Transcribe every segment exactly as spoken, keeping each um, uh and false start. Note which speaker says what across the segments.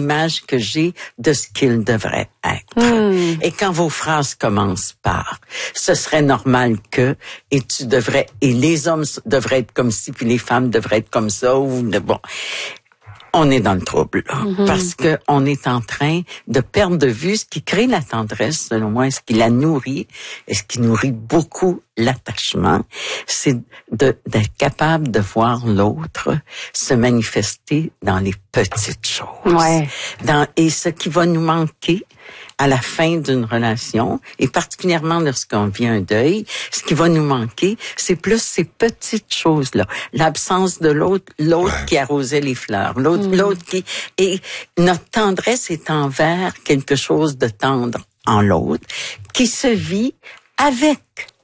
Speaker 1: l'image que j'ai de ce qu'il devrait être. Mm. Et quand vos phrases commencent par « ce serait normal que » et tu devrais, et les hommes devraient être comme ci, puis les femmes devraient être comme ça, ou bon... On est dans le trouble, là, mm-hmm. parce que on est en train de perdre de vue ce qui crée la tendresse, selon moi, ce qui la nourrit, et ce qui nourrit beaucoup l'attachement, c'est de, d'être capable de voir l'autre se manifester dans les petites choses.
Speaker 2: Ouais.
Speaker 1: Dans, et ce qui va nous manquer à la fin d'une relation, et particulièrement lorsqu'on vit un deuil, ce qui va nous manquer, c'est plus ces petites choses-là. L'absence de l'autre, l'autre ouais. qui arrosait les fleurs, l'autre, mmh. l'autre qui... Et notre tendresse est envers quelque chose de tendre en l'autre, qui se vit avec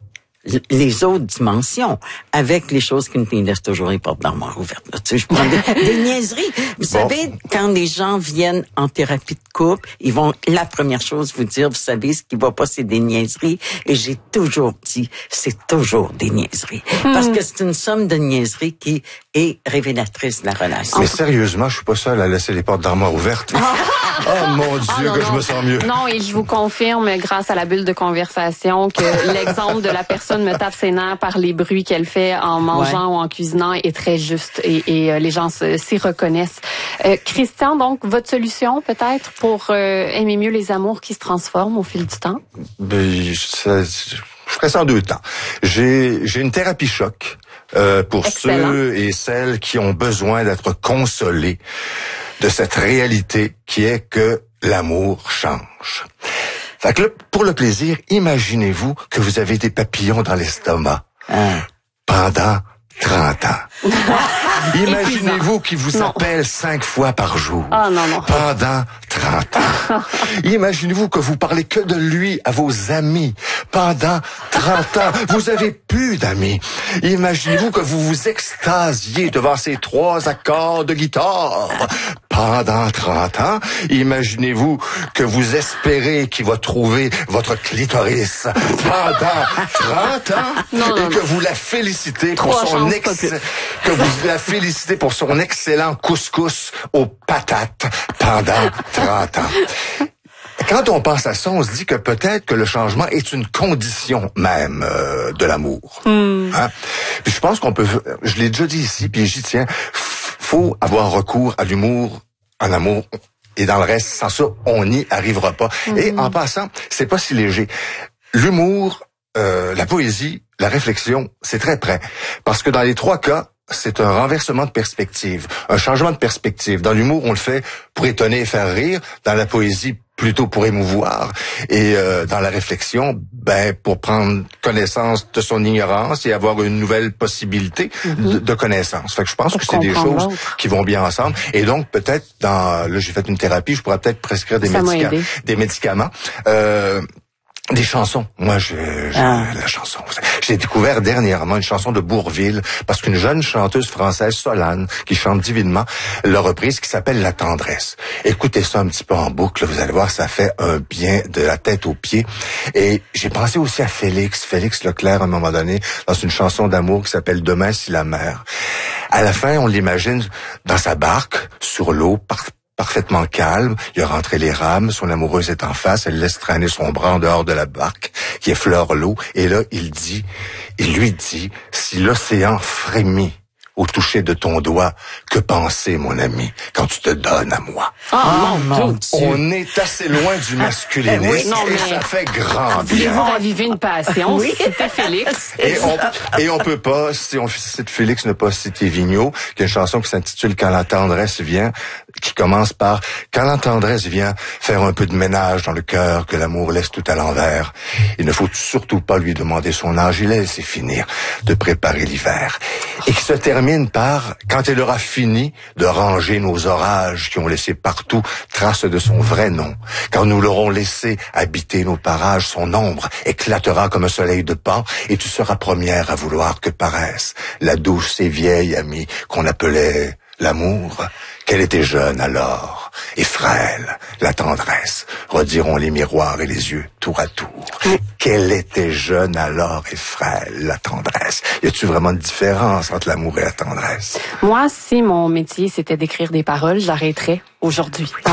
Speaker 1: les autres dimensions, avec les choses qui nous laissent toujours les portes d'armoire ouvertes. Là, tu sais, je prends des, des niaiseries. Vous bon. savez, quand les gens viennent en thérapie de couple, ils vont, la première chose, vous dire, vous savez, ce qui va pas, c'est des niaiseries. Et j'ai toujours dit, c'est toujours des niaiseries. Hmm. Parce que c'est une somme de niaiseries qui est révélatrice de la relation.
Speaker 3: Mais sérieusement, je suis pas seul à laisser les portes d'armoire ouvertes. Oh mon Dieu, ah, non, que non. je me sens mieux.
Speaker 2: Non, et je vous confirme, grâce à la bulle de conversation, que l'exemple de la personne me tape ses nerfs par les bruits qu'elle fait en mangeant ouais. ou en cuisinant est très juste et, et euh, les gens se, s'y reconnaissent. Euh, Christian, donc, votre solution peut-être pour euh, aimer mieux les amours qui se transforment au fil du temps?
Speaker 3: Ben, ça, je ferais ça en deux temps. J'ai, j'ai une thérapie choc euh, pour Excellent. ceux et celles qui ont besoin d'être consolés de cette réalité qui est que l'amour change. Fait que là, pour le plaisir, imaginez-vous que vous avez des papillons dans l'estomac hein. pendant trente ans. Imaginez-vous qu'il vous non. appelle cinq fois par jour
Speaker 2: oh, non, non.
Speaker 3: pendant trente ans. Imaginez-vous que vous parlez que de lui à vos amis pendant trente ans. Vous avez plus d'amis. Imaginez-vous que vous vous extasiez devant ces trois accords de guitare pendant trente ans. Imaginez-vous que vous espérez qu'il va trouver votre clitoris pendant trente ans
Speaker 2: non,
Speaker 3: et
Speaker 2: non,
Speaker 3: que vous la félicitez pour
Speaker 2: Trois
Speaker 3: son ex... que vous la félicitez pour son excellent couscous aux patates pendant trente ans. Quand on pense à ça, on se dit que peut-être que le changement est une condition même euh, de l'amour. Mm. Hein? Puis je pense qu'on peut, je l'ai déjà dit ici, puis j'y tiens, faut avoir recours à l'humour en amour. Et dans le reste, sans ça, on n'y arrivera pas. Mm. Et en passant, c'est pas si léger. L'humour, euh, la poésie, la réflexion, c'est très près. Parce que dans les trois cas, c'est un renversement de perspective, un changement de perspective. Dans l'humour, on le fait pour étonner et faire rire. Dans la poésie, plutôt pour émouvoir. Et euh, dans la réflexion, ben pour prendre connaissance de son ignorance et avoir une nouvelle possibilité mm-hmm. de, de connaissance. Fait que je pense pour que c'est des choses l'autre. qui vont bien ensemble. Et donc peut-être dans, là j'ai fait une thérapie, je pourrais peut-être prescrire des médicaments, des médicaments. Euh, Des chansons. Moi, je, je ah. la chanson. J'ai découvert dernièrement une chanson de Bourvil parce qu'une jeune chanteuse française, Solane, qui chante divinement, l'a reprise qui s'appelle La Tendresse. Écoutez ça un petit peu en boucle, vous allez voir, ça fait un bien de la tête aux pieds. Et j'ai pensé aussi à Félix, Félix Leclerc à un moment donné, dans une chanson d'amour qui s'appelle Demain si la mer. À la fin, on l'imagine dans sa barque, sur l'eau, par parfaitement calme, il a rentré les rames, son amoureuse est en face, elle laisse traîner son bras en dehors de la barque qui effleure l'eau, et là, il dit, il lui dit, si l'océan frémit au toucher de ton doigt, que penser, mon ami, quand tu te donnes à moi?
Speaker 2: Oh, oh mon Dieu!
Speaker 3: On est assez loin du masculinisme, oui, non, et ça fait grand bien.
Speaker 2: Voulez-vous raviver une passion? Oui. C'était Félix.
Speaker 3: Et on, et on peut pas, si on cite Félix, ne pas citer Vigneault, qui a une chanson qui s'intitule Quand la tendresse vient, qui commence par Quand la tendresse vient faire un peu de ménage dans le cœur que l'amour laisse tout à l'envers. Il ne faut surtout pas lui demander son âge, il a laissé finir de préparer l'hiver. Et qui se termine par quand elle aura fini de ranger nos orages qui ont laissé partout trace de son vrai nom. Quand nous l'aurons laissé habiter nos parages, son ombre éclatera comme un soleil de pan et tu seras première à vouloir que paraisse la douce et vieille amie qu'on appelait l'amour, qu'elle était jeune alors, et frêle, la tendresse, rediront les miroirs et les yeux tour à tour. Qu'elle était jeune alors et frêle, la tendresse. Y a-tu vraiment une différence entre l'amour et la tendresse?
Speaker 2: Moi, si mon métier c'était d'écrire des paroles, j'arrêterais aujourd'hui.